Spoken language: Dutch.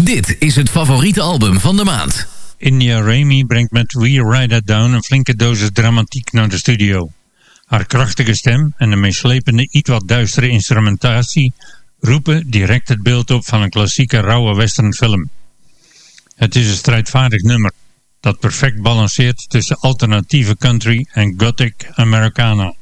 Dit is het favoriete album van de maand. India Raymi brengt met We Ride It Down een flinke dosis dramatiek naar de studio. Haar krachtige stem en de meeslepende, iets wat duistere instrumentatie roepen direct het beeld op van een klassieke rauwe westernfilm. Het is een strijdvaardig nummer dat perfect balanceert tussen alternatieve country en gothic Americana.